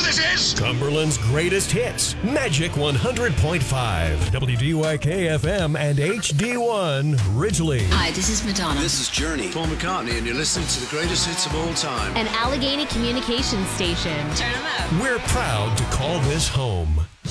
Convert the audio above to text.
this is? Cumberland's greatest hits. Magic 100.5. WDYK FM and HD1 Ridgely. Hi, this is Madonna. This is Journey. Paul McCartney, and you're listening to the greatest hits of all time. An Allegheny communications station. Turn them up. We're proud to call this home.